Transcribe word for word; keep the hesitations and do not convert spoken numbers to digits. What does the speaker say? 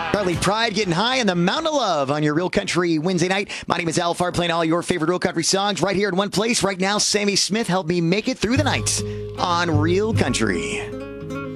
Charlie Pride getting high on the Mountain of Love on your Real Country Wednesday night. My name is Al Farr, playing all your favorite Real Country songs right here in one place. Right now, Sammy Smith helped me make it through the night on Real Country.